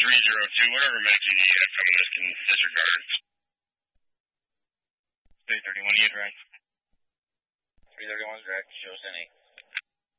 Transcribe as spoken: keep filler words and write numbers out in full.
three zero two, whatever mech you need, Feminist can disregard. three thirty-one, you direct. three thirty-one, direct, show us any.